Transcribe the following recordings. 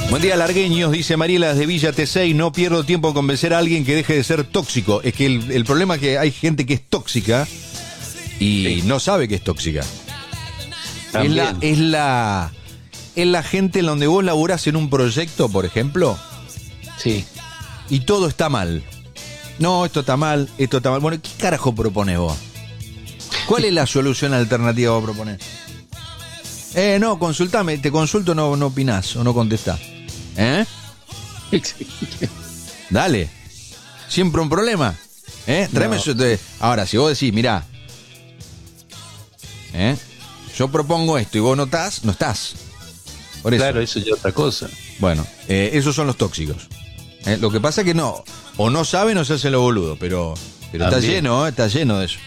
Buen día, largueños, dice Mariela desde Villa T6. No pierdo tiempo en convencer a alguien que deje de ser tóxico. Es que el problema es que hay gente que es tóxica y no sabe que es tóxica. Es la gente en donde vos laburás en un proyecto, por ejemplo. Sí. Y todo está mal. No, esto está mal, esto está mal. Bueno, ¿qué carajo propones vos? ¿Cuál es la solución alternativa que vos proponés? No, consultame, te consulto, no opinás o no contestás. Dale. Siempre un problema. Tráeme eso. Ahora, si vos decís, mirá, yo propongo esto y vos no estás. Por eso. Claro, eso ya es otra cosa. Bueno, esos son los tóxicos. Lo que pasa es que no saben o se hacen lo boludo, pero está lleno de eso.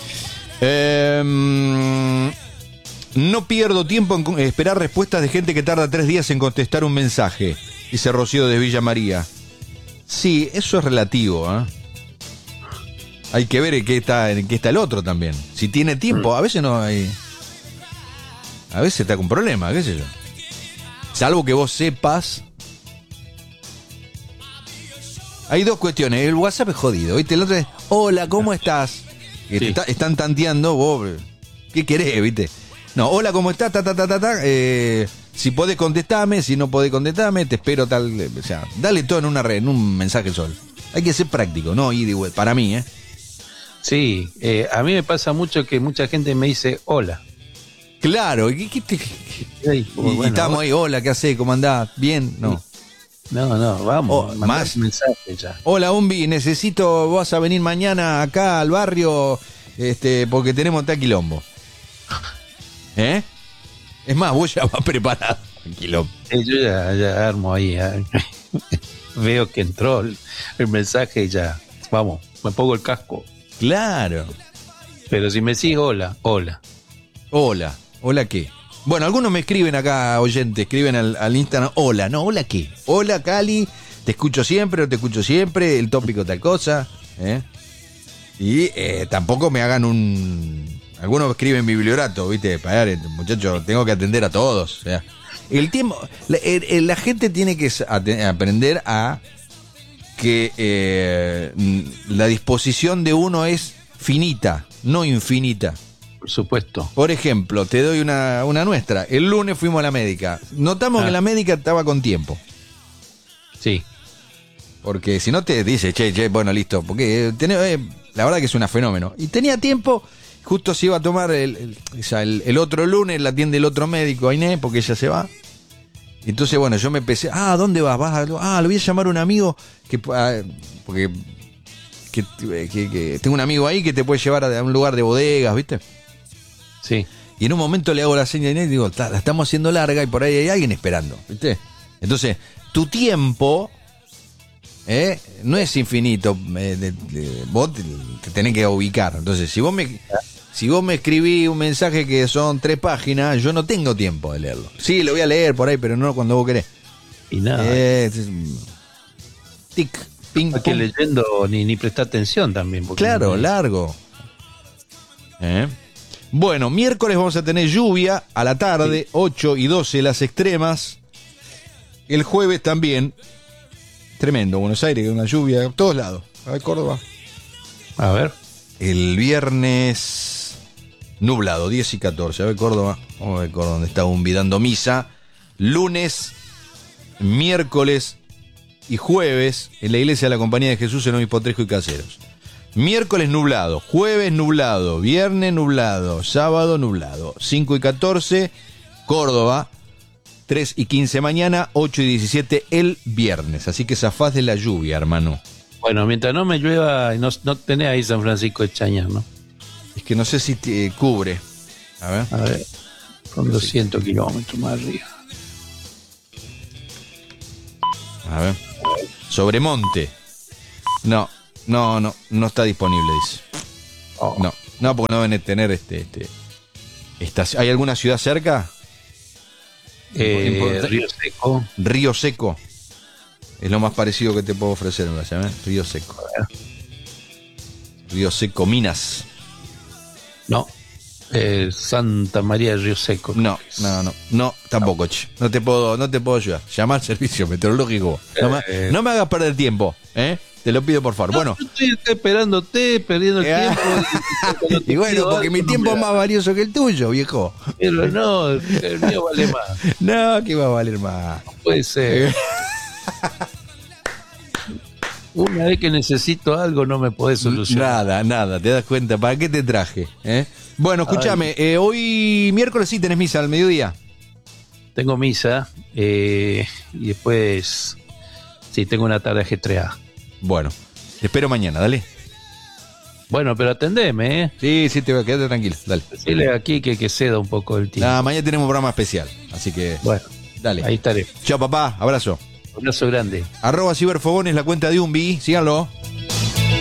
No pierdo tiempo en esperar respuestas de gente que tarda 3 días en contestar un mensaje, dice Rocío de Villa María. Sí, eso es relativo, Hay que ver en qué está el otro también. Si tiene tiempo, a veces no hay. A veces está con problemas, qué sé yo. Salvo que vos sepas. Hay dos cuestiones. El WhatsApp es jodido, ¿viste? El otro es, hola, ¿cómo estás? Sí. Están tanteando, vos, ¿qué querés, viste? No, hola, ¿cómo estás? Si podés contestarme, si no podés contestarme, te espero tal. O sea, dale todo en un mensaje solo. Hay que ser práctico, ¿no? Para mí, Sí, a mí me pasa mucho que mucha gente me dice hola. Claro, y estamos ahí, hola, ¿qué hacés? ¿Cómo andás? ¿Bien? No. No, vamos. Más mensaje ya. Hola, Umbi, vas a venir mañana acá al barrio, porque tenemos tal quilombo. Es más, vos ya vas preparado el quilombo. Yo ya armo ahí. Veo que entró el mensaje y ya, vamos, me pongo el casco. Claro. Pero si me decís hola. ¿Hola qué? Bueno, algunos me escriben acá, oyentes, escriben al Instagram, hola, no, ¿hola qué? Hola, Cali, te escucho siempre, no te escucho siempre, el tópico tal cosa, Y tampoco me hagan algunos escriben bibliorato, ¿viste? Muchachos, tengo que atender a todos, o sea. El tiempo, la gente tiene que aprender a que la disposición de uno es finita, no infinita. Por supuesto. Por ejemplo, te doy una nuestra. El lunes fuimos a la médica. Notamos que la médica estaba con tiempo. Sí. Porque si no te dice, che, bueno, listo. Porque la verdad que es un fenómeno. Y tenía tiempo, justo se iba a tomar el otro lunes, la atiende el otro médico, Inés, porque ella se va. Entonces, bueno, yo me empecé, ¿dónde vas? Lo voy a llamar a un amigo porque tengo un amigo ahí que te puede llevar a un lugar de bodegas, ¿viste? Sí. Y en un momento le hago la señal a Inés y digo, la estamos haciendo larga y por ahí hay alguien esperando, ¿viste? Entonces, tu tiempo no es infinito, vos te tenés que ubicar. Entonces, si vos me escribís un mensaje que son 3 páginas, yo no tengo tiempo de leerlo. Sí, lo voy a leer por ahí, pero no cuando vos querés. Y nada. Tic, ping, pum. Que leyendo ni prestar atención también. Claro, largo. Bueno, miércoles vamos a tener lluvia a la tarde, sí. 8 y 12 las extremas. El jueves también. Tremendo, Buenos Aires, una lluvia a todos lados. A ver, Córdoba. A ver. El viernes nublado, 10 y 14. A ver, Córdoba. Vamos a ver Córdoba, donde está Umbi dando misa. Lunes, miércoles y jueves en la iglesia de la Compañía de Jesús en Obispo Trejo y Caseros. Miércoles nublado, jueves nublado, viernes nublado, sábado nublado. 5 y 14, Córdoba. 3 y 15 mañana, 8 y 17 el viernes. Así que zafás de la lluvia, hermano. Bueno, mientras no me llueva, no tenés ahí San Francisco de Chañar, ¿no? Es que no sé si te cubre. A ver. Son 200 kilómetros más arriba. A ver. Sobremonte. No está disponible, dice. No, porque no deben tener ¿hay alguna ciudad cerca? Río Seco. Río Seco. Es lo más parecido que te puedo ofrecer, ¿me llama? Río Seco. Río Seco, Minas. No. Santa María de Río Seco. No, tampoco, che. No te puedo ayudar. Llama al servicio meteorológico. No me hagas perder tiempo, ¿eh? Te lo pido por favor. No, Bueno. yo estoy acá esperándote, perdiendo el tiempo. Y bueno, porque mi tiempo es más valioso que el tuyo, viejo. Pero no, el mío vale más. No, que va a valer más. No puede ser. Una vez que necesito algo no me podés solucionar. Nada, te das cuenta. ¿Para qué te traje? Bueno, escúchame, hoy miércoles sí tenés misa al mediodía. Tengo misa y después sí tengo una tarde ajetreada. Bueno, te espero mañana, dale. Bueno, pero atendeme, Sí, te voy a quedar tranquilo, dale. Dile aquí que ceda un poco el tiempo. Mañana tenemos un programa especial, así que Bueno, dale. ahí estaré. Chao, papá, abrazo. Un abrazo grande. @ciberfogones, la cuenta de Umbi, síganlo.